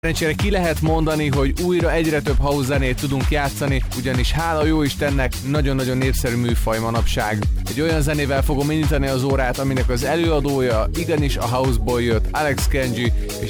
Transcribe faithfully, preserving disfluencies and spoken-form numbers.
Szerencsére ki lehet mondani, hogy újra egyre több house zenét tudunk játszani, ugyanis hála jó Istennek nagyon-nagyon népszerű műfaj manapság. Egy olyan zenével fogom indítani az órát, aminek az előadója igenis a houseból jött, Alex Kenji, és